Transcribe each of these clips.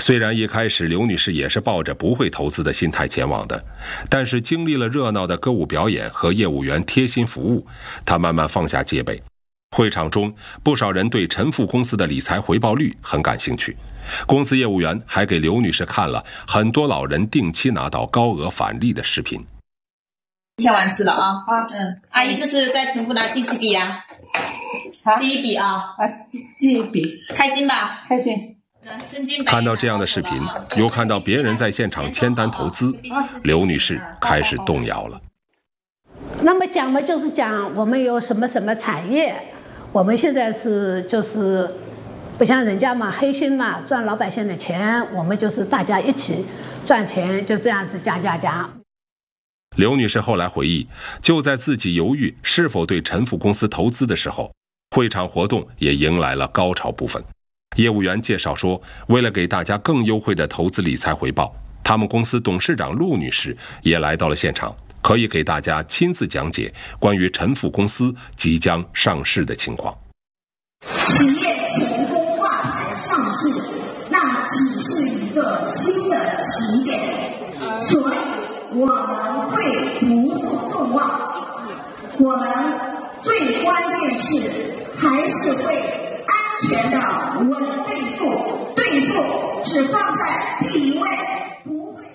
虽然一开始刘女士也是抱着不会投资的心态前往的，但是经历了热闹的歌舞表演和业务员贴心服务，她慢慢放下戒备。会场中，不少人对陈富公司的理财回报率很感兴趣。公司业务员还给刘女士看了很多老人定期拿到高额返利的视频。 签完字了啊！阿姨，这是在陈富拿第几笔呀？第一笔啊！ 第一笔， 开心吧？ 开心。 看到这样的视频，又看到别人在现场签单投资，刘女士开始动摇了。 那么讲嘛，就是讲我们有什么什么产业，我们现在就是不像人家嘛，黑心嘛，赚老百姓的钱，我们就是大家一起赚钱，就这样子加。 刘女士后来回忆，就在自己犹豫是否对陈富公司投资的时候，会场活动也迎来了高潮部分。业务员介绍说，为了给大家更优惠的投资理财回报，他们公司董事长陆女士也来到了现场，可以给大家亲自讲解关于陈富公司即将上市的情况。 企业成功挂牌上市，那只是一个新的起点，所以我们会不负众望。我们最关键是还是会安全的稳对付，对付是放在第一位，不会。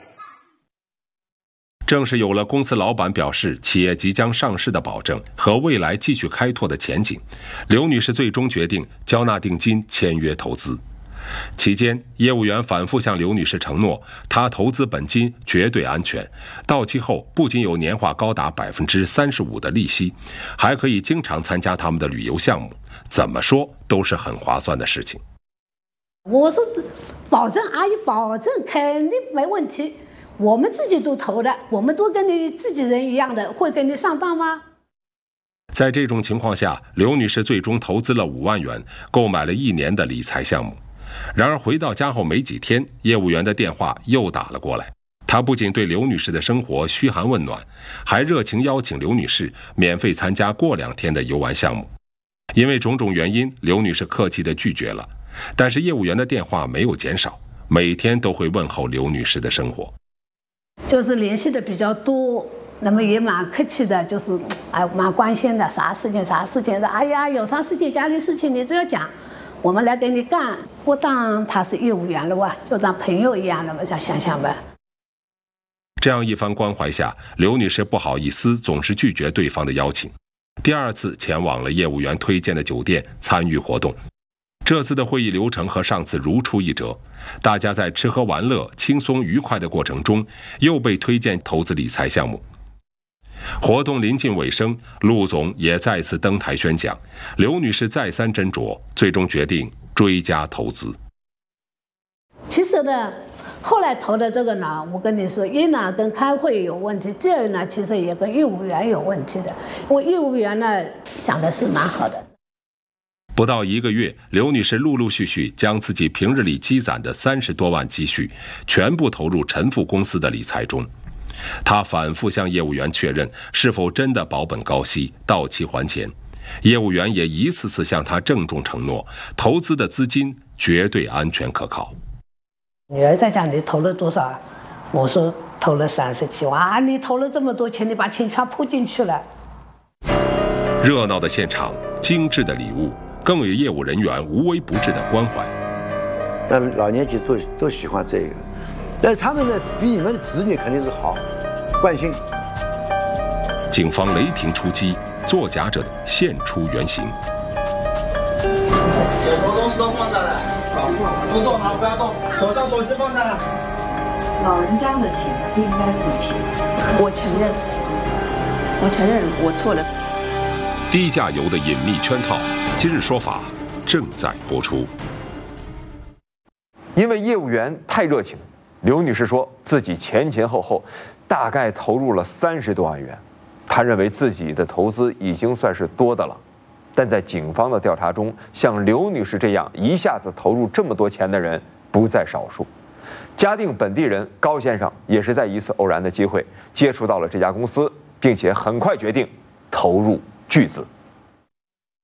正是有了公司老板表示企业即将上市的保证和未来继续开拓的前景，刘女士最终决定交纳定金签约投资。期间，业务员反复向刘女士承诺，她投资本金绝对安全，到期后不仅有年化高达35%的利息，还可以经常参加他们的旅游项目，怎么说都是很划算的事情。 我说保证，阿姨保证肯定没问题，我们自己都投的，我们都跟你自己人一样的，会跟你上当吗？ 在这种情况下，刘女士最终投资了5万元，购买了1年的理财项目。然而回到家后没几天，业务员的电话又打了过来。他不仅对刘女士的生活嘘寒问暖，还热情邀请刘女士免费参加过2天的游玩项目。因为种种原因，刘女士客气地拒绝了。但是业务员的电话没有减少，每天都会问候刘女士的生活。 就是联系的比较多，那么也蛮客气的，就是蛮关心的，啥事情的，哎呀，有啥事情家里事情你只要讲，我们来给你干，不当他是业务员了哇，就当朋友一样的嘛，想想吧。 这样一番关怀下，刘女士不好意思，总是拒绝对方的邀请。第2次前往了业务员推荐的酒店参与活动。这次的会议流程和上次如出一辙，大家在吃喝玩乐、轻松愉快的过程中，又被推荐投资理财项目。活动临近尾声，陆总也再次登台宣讲，刘女士再三斟酌，最终决定追加投资。 其实呢，后来投的这个呢，我跟你说，一呢跟开会有问题，第二呢其实也跟业务员有问题的。我业务员呢讲的是蛮好的。 不到1个月，刘女士陆陆续续将自己平日里积攒的30多万积蓄全部投入陈富公司的理财中。她反复向业务员确认是否真的保本高息，到期还钱。业务员也一次次向她郑重承诺，投资的资金绝对安全可靠。 女儿在讲你投了多少？我说投了37万啊！你投了这么多钱，你把钱全扑进去了。 热闹的现场，精致的礼物，更有业务人员无微不至的关怀。 那老年级都喜欢这个，但是他们呢，比你们的子女肯定是好，关心。 警方雷霆出击，作假者现出原形。 手头东西都放下来，不动好，不要动，手上手机放下来。 老人家的钱不应该这么骗，我承认我错了。 低价游的隐秘圈套，今日说法正在播出。 因为业务员太热情，刘女士说自己前后大概投入了30多万元，她认为自己的投资已经算是多的了。但在警方的调查中，像刘女士这样一下子投入这么多钱的人不在少数。嘉定本地人高先生也是在一次偶然的机会接触到了这家公司，并且很快决定投入巨资。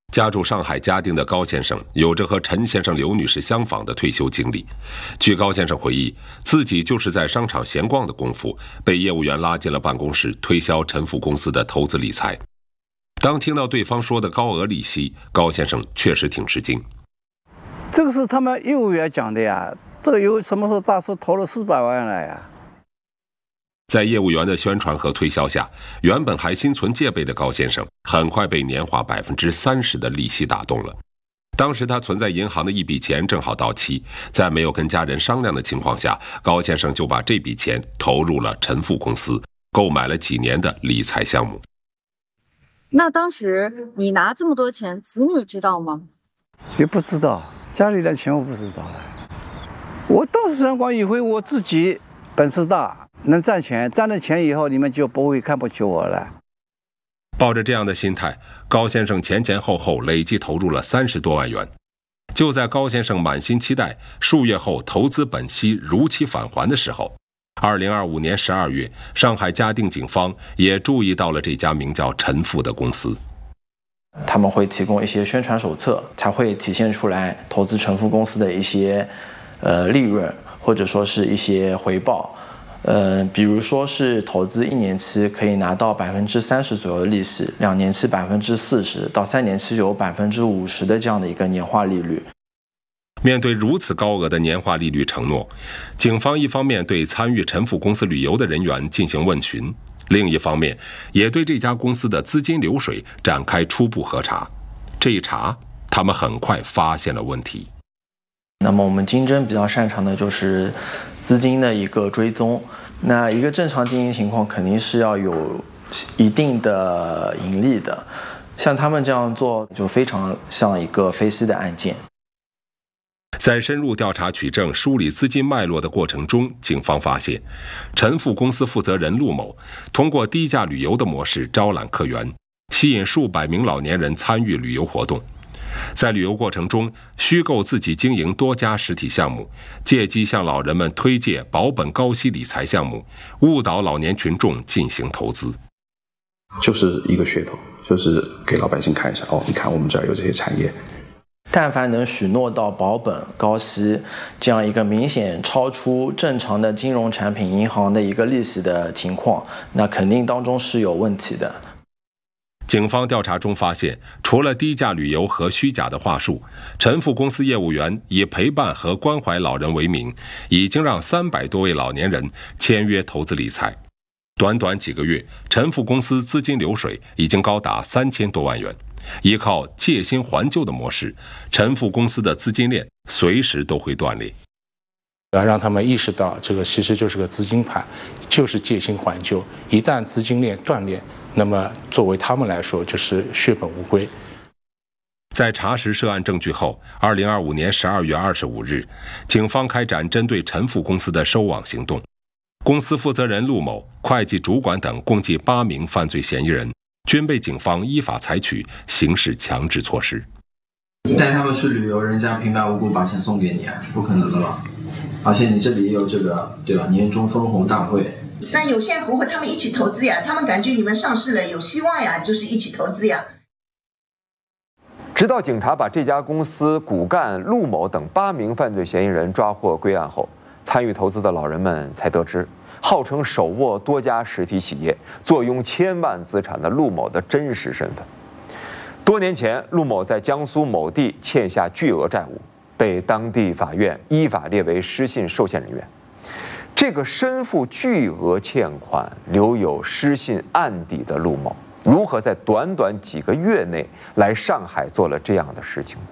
家住上海嘉定的高先生有着和陈先生、刘女士相仿的退休经历。据高先生回忆，自己就是在商场闲逛的功夫，被业务员拉进了办公室，推销陈富公司的投资理财。当听到对方说的高额利息，高先生确实挺吃惊。 这个是他们业务员讲的呀，这个有什么时候大师投了400万来呀？ 在业务员的宣传和推销下，原本还心存戒备的高先生，很快被年化30%的利息打动了。当时他存在银行的一笔钱正好到期，在没有跟家人商量的情况下，高先生就把这笔钱投入了陈富公司，购买了几年的理财项目。 那当时你拿这么多钱，子女知道吗？ 也不知道，家里的钱我不知道了。我当时想光以为我自己本事大，能赚钱，赚了钱以后你们就不会看不起我了。 抱着这样的心态，高先生前后累计投入了30多万元。就在高先生满心期待数月后投资本息如期返还的时候，2025年12月，上海嘉定警方也注意到了这家名叫陈富的公司。 他们会提供一些宣传手册，才会体现出来投资陈富公司的一些利润，或者说是一些回报。比如说是投资1年期可以拿到30%左右的利息，2年期40%，到3年期就有50%的这样的一个年化利率。 面对如此高额的年化利率承诺，警方一方面对参与陈富公司旅游的人员进行问询，另一方面也对这家公司的资金流水展开初步核查。这一查，他们很快发现了问题。 那么我们经侦比较擅长的就是资金的一个追踪。那一个正常经营情况肯定是要有一定的盈利的，像他们这样做就非常像一个飞息的案件。 在深入调查取证、梳理资金脉络的过程中，警方发现，陈富公司负责人陆某通过低价旅游的模式招揽客源，吸引数百名老年人参与旅游活动。在旅游过程中，虚构自己经营多家实体项目，借机向老人们推介保本高息理财项目，误导老年群众进行投资。 就是一个噱头，就是给老百姓看一下，你看我们这儿有这些产业。 但凡能许诺到保本高息这样一个明显超出正常的金融产品银行的一个利息的情况，那肯定当中是有问题的。 警方调查中发现，除了低价旅游和虚假的话术，陈富公司业务员以陪伴和关怀老人为名，已经让300多位老年人签约投资理财。短短几个月，陈富公司资金流水已经高达3000多万元。依靠借新还旧的模式，陈富公司的资金链随时都会断裂。 要让他们意识到，这个其实就是个资金盘，就是借新还旧。一旦资金链断裂，那么作为他们来说，就是血本无归。 在查实涉案证据后，2025年12月25日，警方开展针对陈富公司的收网行动。公司负责人陆某、会计主管等共计8名犯罪嫌疑人，均被警方依法采取刑事强制措施。 带他们去旅游，人家平白无故把钱送给你啊，不可能的了。而且你这里也有这个，对吧？年终分红大会。 那有限合伙他们一起投资呀，他们感觉你们上市了有希望呀，就是一起投资呀。 直到警察把这家公司骨干陆某等8名犯罪嫌疑人抓获归案后，参与投资的老人们才得知，号称手握多家实体企业、坐拥千万资产的陆某的真实身份。多年前，陆某在江苏某地欠下巨额债务，被当地法院依法列为失信受限人员。这个身负巨额欠款、留有失信案底的陆某，如何在短短几个月内来上海做了这样的事情？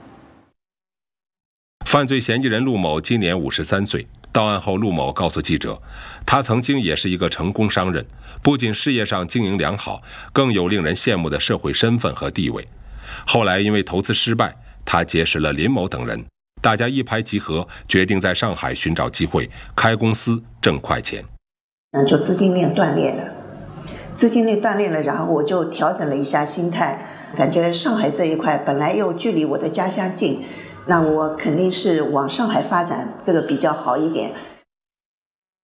犯罪嫌疑人陆某今年53岁。到案后，陆某告诉记者，他曾经也是一个成功商人，不仅事业上经营良好，更有令人羡慕的社会身份和地位。后来因为投资失败，他结识了林某等人，大家一拍即合，决定在上海寻找机会开公司挣快钱。 就资金链断裂了，然后我就调整了一下心态，感觉上海这一块本来又距离我的家乡近，那我肯定是往上海发展，这个比较好一点。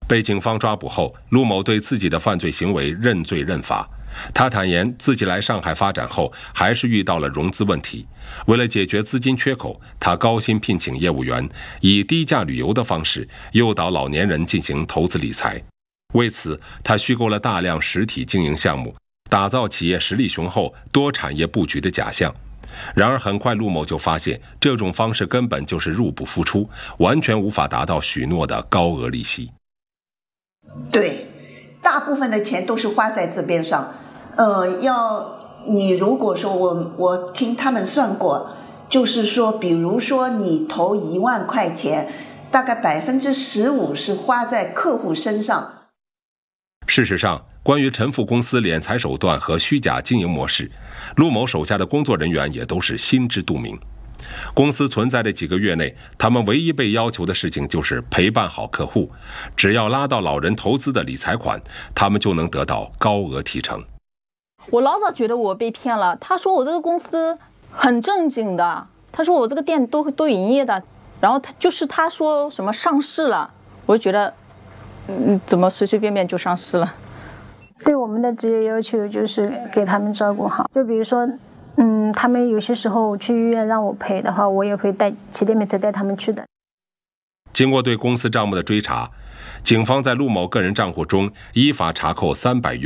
被警方抓捕后，陆某对自己的犯罪行为认罪认罚。他坦言，自己来上海发展后，还是遇到了融资问题。为了解决资金缺口，他高薪聘请业务员，以低价旅游的方式诱导老年人进行投资理财。为此，他虚构了大量实体经营项目，打造企业实力雄厚、多产业布局的假象。然而，很快陆某就发现，这种方式根本就是入不敷出，完全无法达到许诺的高额利息。 对，大部分的钱都是花在这边上。你如果说我听他们算过，就是说，比如说你投1万块钱，大概15%是花在客户身上。 事实上，关于陈副公司敛财手段和虚假经营模式，陆某手下的工作人员也都是心知肚明。公司存在的几个月内，他们唯一被要求的事情就是陪伴好客户，只要拉到老人投资的理财款，他们就能得到高额提成。 我老早觉得我被骗了，他说我这个公司很正经的，他说我这个店都营业的，然后他说什么上市了，我就觉得怎么随随便便就上市了。 对我们的职业要求就是给他们照顾好，就比如说他们有些时候去医院让我陪的话，我也会骑电瓶车带他们去的。 经过对公司账目的追查，警方在陆某个人账户中依法查扣300余